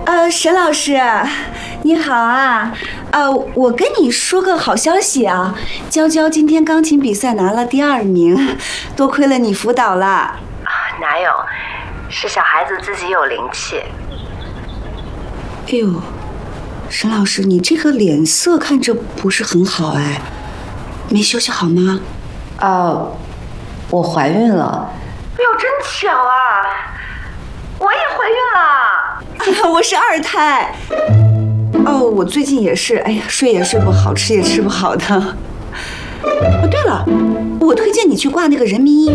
沈老师，你好啊！我跟你说个好消息啊，娇娇今天钢琴比赛拿了第2名，多亏了你辅导了。 啊，哪有，是小孩子自己有灵气。 哎呦，沈老师，你这个脸色看着不是很好哎，没休息好吗？ 我怀孕了。哎呦，真巧啊！我也怀孕了。 我是2胎。我最近也是，哎呀，睡也睡不好，吃也吃不好的。对了，我推荐你去挂那个人民医院。